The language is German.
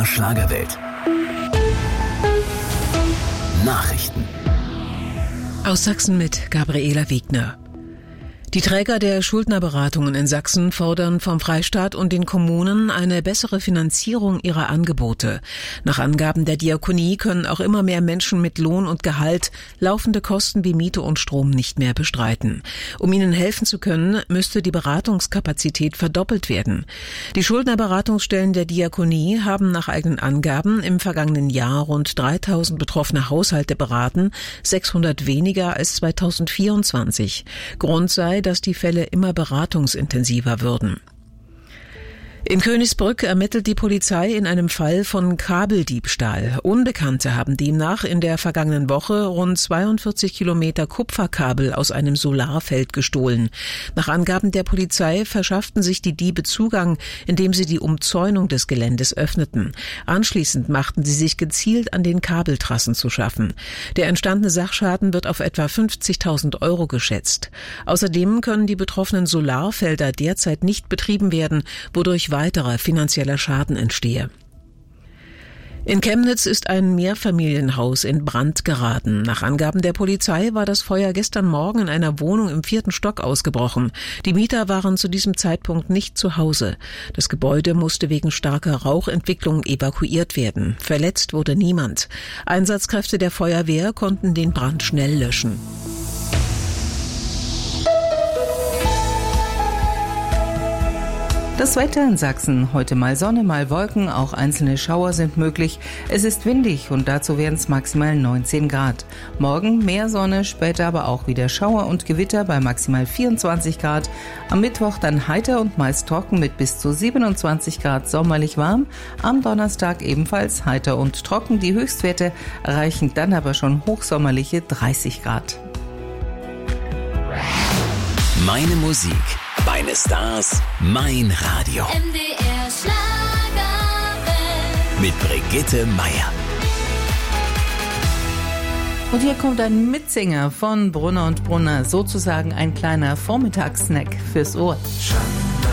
MDR Schlagerwelt. Nachrichten. Aus Sachsen mit Gabriela Wiegner. Die Träger der Schuldnerberatungen in Sachsen fordern vom Freistaat und den Kommunen eine bessere Finanzierung ihrer Angebote. Nach Angaben der Diakonie können auch immer mehr Menschen mit Lohn und Gehalt laufende Kosten wie Miete und Strom nicht mehr bestreiten. Um ihnen helfen zu können, müsste die Beratungskapazität verdoppelt werden. Die Schuldnerberatungsstellen der Diakonie haben nach eigenen Angaben im vergangenen Jahr rund 3000 betroffene Haushalte beraten, 600 weniger als 2024. Grund sei, dass die Fälle immer beratungsintensiver würden. In Königsbrück ermittelt die Polizei in einem Fall von Kabeldiebstahl. Unbekannte haben demnach in der vergangenen Woche rund 42 Kilometer Kupferkabel aus einem Solarfeld gestohlen. Nach Angaben der Polizei verschafften sich die Diebe Zugang, indem sie die Umzäunung des Geländes öffneten. Anschließend machten sie sich gezielt an den Kabeltrassen zu schaffen. Der entstandene Sachschaden wird auf etwa 50.000 € geschätzt. Außerdem können die betroffenen Solarfelder derzeit nicht betrieben werden, wodurch weiterer finanzieller Schaden entstehe. In Chemnitz ist ein Mehrfamilienhaus in Brand geraten. Nach Angaben der Polizei war das Feuer gestern Morgen in einer Wohnung im 4. Stock ausgebrochen. Die Mieter waren zu diesem Zeitpunkt nicht zu Hause. Das Gebäude musste wegen starker Rauchentwicklung evakuiert werden. Verletzt wurde niemand. Einsatzkräfte der Feuerwehr konnten den Brand schnell löschen. Das Wetter in Sachsen. Heute mal Sonne, mal Wolken, auch einzelne Schauer sind möglich. Es ist windig und dazu werden es maximal 19 Grad. Morgen mehr Sonne, später aber auch wieder Schauer und Gewitter bei maximal 24 Grad. Am Mittwoch dann heiter und meist trocken mit bis zu 27 Grad sommerlich warm. Am Donnerstag ebenfalls heiter und trocken. Die Höchstwerte erreichen dann aber schon hochsommerliche 30 Grad. Meine Musik, meine Stars, mein Radio. MDR Schlagerwelt. Mit Brigitte Meier. Und hier kommt ein Mitsinger von Brunner und Brunner, sozusagen ein kleiner Vormittagssnack fürs Ohr.